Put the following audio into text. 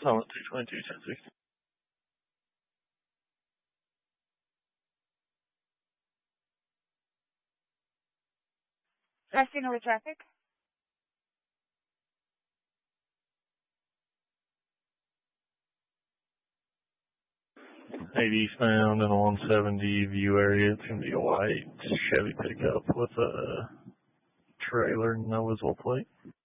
Thomas 222, 1060. Resting over traffic. 8 eastbound in the 170 view area. It's going to be a white Chevy pickup with a trailer, no visible plate.